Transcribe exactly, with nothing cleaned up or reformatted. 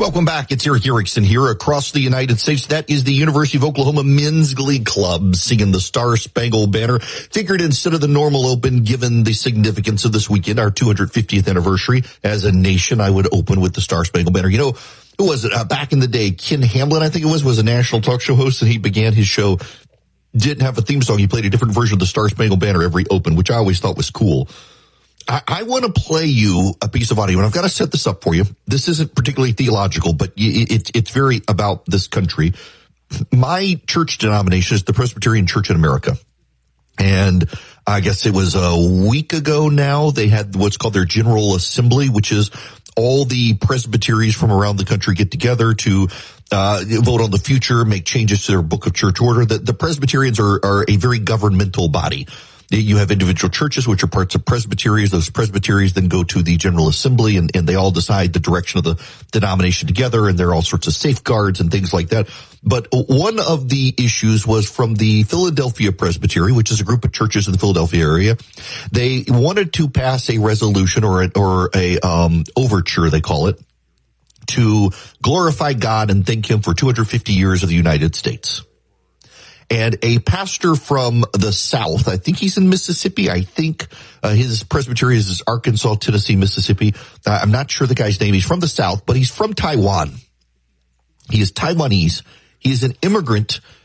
Welcome back. It's Eric Erickson here across the United States. That is the University of Oklahoma Men's Glee Club singing the Star Spangled Banner. Figured instead of the normal open, given the significance of this weekend, our two hundred fiftieth anniversary as a nation, I would open with the Star Spangled Banner. You know, who was it? Uh, back in the day, Ken Hamlin, I think it was, was a national talk show host, and he began his show, didn't have a theme song. He played a different version of the Star Spangled Banner every open, which I always thought was cool. I, I want to play you a piece of audio, and I've got to set this up for you. This isn't particularly theological, but it, it, it's very about this country. My church denomination is the Presbyterian Church in America. And I guess it was a week ago now, they had what's called their General Assembly, which is all the presbyteries from around the country get together to uh vote on the future, make changes to their book of church order. The, the Presbyterians are, are a very governmental body. You have individual churches, which are parts of presbyteries. Those presbyteries then go to the General Assembly, and, and they all decide the direction of the denomination together, and there are all sorts of safeguards and things like that. But one of the issues was from the Philadelphia Presbytery, which is a group of churches in the Philadelphia area. They wanted to pass a resolution or a, or a um overture, they call it, to glorify God and thank Him for two hundred fifty years of the United States. And a pastor from the South, I think he's in Mississippi. I think uh, his presbytery is Arkansas, Tennessee, Mississippi. Uh, I'm not sure the guy's name. He's from the South, but he's from Taiwan. He is Taiwanese. He is an immigrant